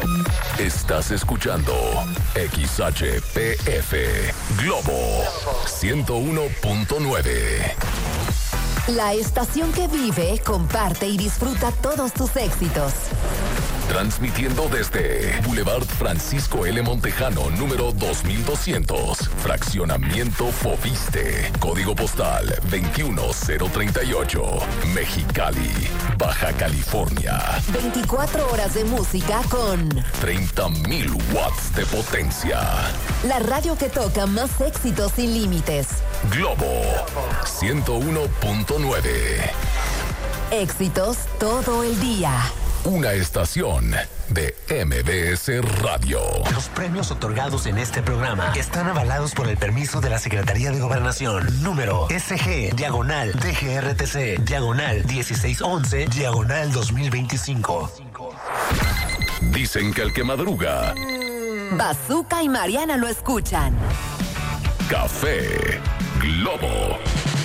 Estás escuchando XHPF Globo 101.9. La estación que vive, comparte y disfruta todos tus éxitos. Transmitiendo desde Boulevard Francisco L. Montejano, número 2200, Fraccionamiento Fobiste, Código Postal 21038, Mexicali, Baja California. 24 horas de música con 30,000 watts de potencia. la radio que toca más éxitos sin límites. Globo 101.9. Éxitos todo el día. Una estación de MBS Radio. Los premios otorgados en este programa están avalados por el permiso de la Secretaría de Gobernación. Número SG/DGRTC/1611/2025. Dicen que el que madruga, Bazooka y Mariana lo escuchan. Café Globo.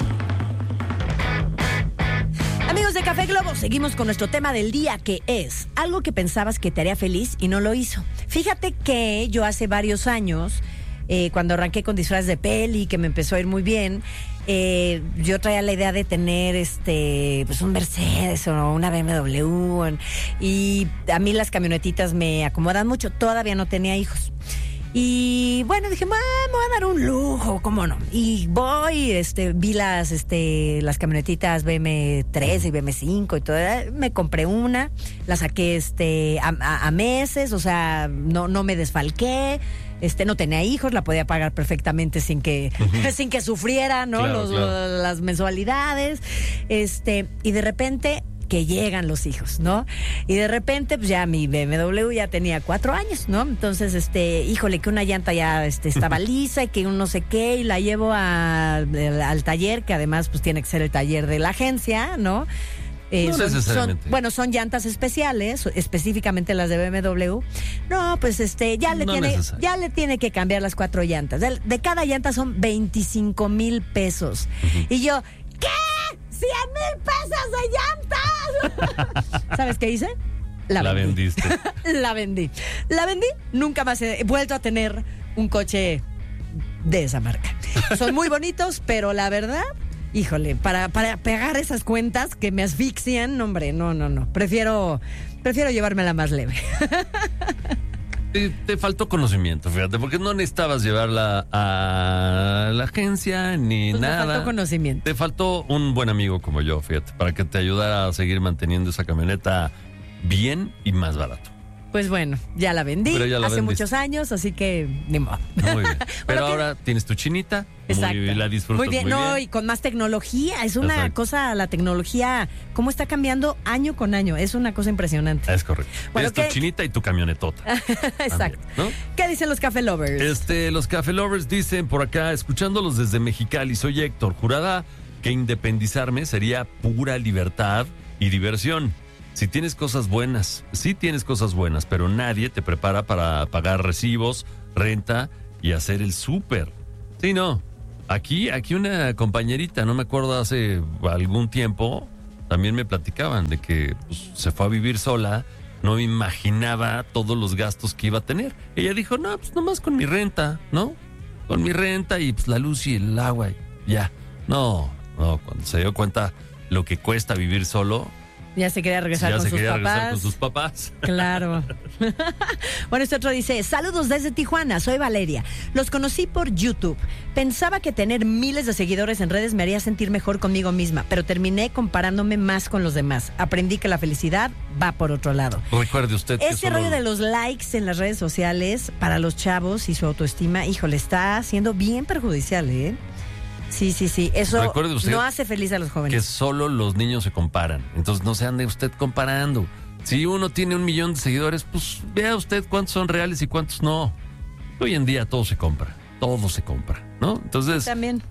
Amigos de Café Globo, seguimos con nuestro tema del día, que es algo que pensabas que te haría feliz y no lo hizo. Fíjate que yo hace varios años, cuando arranqué con disfraces de peli, que me empezó a ir muy bien, yo traía la idea de tener pues un Mercedes o una BMW, y a mí las camionetitas me acomodan mucho. Todavía no tenía hijos. Y bueno, dije, me voy a dar un lujo, ¿cómo no? Y voy, vi las camionetitas BM3 y BM5 y todo. Me compré una, la saqué a meses, o sea, no me desfalqué. No tenía hijos, la podía pagar perfectamente sin que sufriera, ¿no? Claro. Las mensualidades. Y de repente que llegan los hijos, ¿no? Y de repente, pues ya mi BMW ya tenía 4 años, ¿no? Entonces, híjole, que una llanta ya estaba lisa y que un no sé qué, y la llevo al taller, que además pues tiene que ser el taller de la agencia, ¿no? No necesariamente. Son llantas especiales, específicamente las de BMW. No, pues ya le tiene que cambiar las 4 llantas. De cada llanta son 25,000 pesos. Uh-huh. Y yo, ¿qué? ¡100,000 pesos de llantas! ¿Sabes qué hice? La vendiste. La vendí. Nunca más he vuelto a tener un coche de esa marca. Son muy bonitos, pero la verdad, híjole, para pegar esas cuentas que me asfixian, hombre, no. Prefiero llevármela más leve. Te faltó conocimiento, fíjate, porque no necesitabas llevarla a la agencia ni pues nada. Me faltó conocimiento. Te faltó un buen amigo como yo, fíjate, para que te ayudara a seguir manteniendo esa camioneta bien y más barato. Pues bueno, ya la vendí hace muchos años, así que ni modo. Muy bien. Pero ahora tienes tu chinita. Exacto. Y la disfrutas muy bien. Y con más tecnología. Es una cosa, la tecnología, cómo está cambiando año con año. Es una cosa impresionante. Es correcto. Bueno, tienes tu chinita y tu camionetota. Exacto. También, ¿no? ¿Qué dicen los Café Lovers? Los Café Lovers dicen por acá, escuchándolos desde Mexicali, soy Héctor. Jurada que independizarme sería pura libertad y diversión. Si tienes cosas buenas, sí tienes cosas buenas, pero nadie te prepara para pagar recibos, renta y hacer el súper. Sí, no. Aquí una compañerita, no me acuerdo, hace algún tiempo, también me platicaban de que pues, se fue a vivir sola, no me imaginaba todos los gastos que iba a tener. Ella dijo, no, pues nomás con mi renta, ¿no? Con mi renta y pues la luz y el agua y ya. No, cuando se dio cuenta lo que cuesta vivir solo... Ya se quería regresar con sus papás. Claro. Bueno, este otro dice, saludos desde Tijuana, soy Valeria. Los conocí por YouTube. Pensaba que tener miles de seguidores en redes me haría sentir mejor conmigo misma, pero terminé comparándome más con los demás. Aprendí que la felicidad va por otro lado. Recuerde usted que este rollo de los likes en las redes sociales para los chavos y su autoestima, híjole, está siendo bien perjudicial, ¿eh? Sí. Eso no hace feliz a los jóvenes. Que solo los niños se comparan. Entonces no se ande usted comparando. Si uno tiene 1 millón de seguidores, pues vea usted cuántos son reales y cuántos no. Hoy en día todo se compra, ¿no? Entonces, también.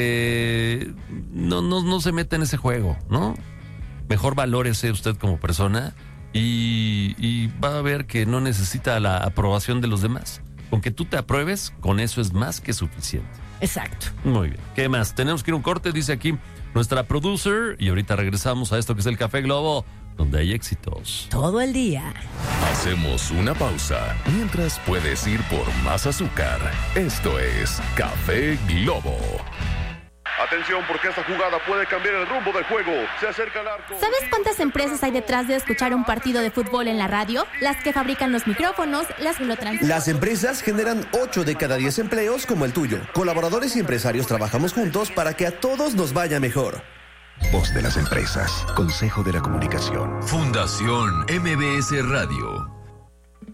No se meta en ese juego, ¿no? Mejor valórese usted como persona y va a ver que no necesita la aprobación de los demás. Con que tú te apruebes, con eso es más que suficiente. Exacto. Muy bien. ¿Qué más? Tenemos que ir a un corte, dice aquí nuestra producer, y ahorita regresamos a esto que es el Café Globo donde hay éxitos. Todo el día. Hacemos una pausa mientras puedes ir por más azúcar. Esto es Café Globo. Atención, porque esta jugada puede cambiar el rumbo del juego. Se acerca el arco. ¿Sabes cuántas empresas hay detrás de escuchar un partido de fútbol en la radio? Las que fabrican los micrófonos, las que lo transmiten. Las empresas generan 8 de cada 10 empleos como el tuyo. Colaboradores y empresarios trabajamos juntos para que a todos nos vaya mejor. Voz de las empresas. Consejo de la Comunicación. Fundación MBS Radio.